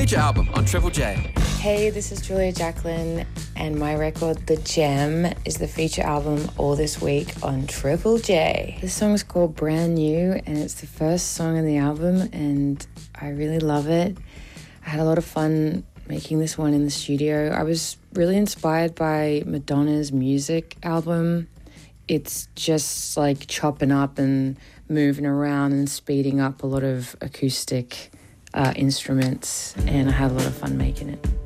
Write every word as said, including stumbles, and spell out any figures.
feature album on Triple J. Hey, this is Julia Jacqueline, and my record, The Gem, is the feature album all this week on Triple J. This song is called Brand New, and it's the first song on the album, and I really love it. I had a lot of fun making this one in the studio. I was really inspired by Madonna's Music album. It's just like chopping up and moving around and speeding up a lot of acoustic uh, instruments, and I had a lot of fun making it.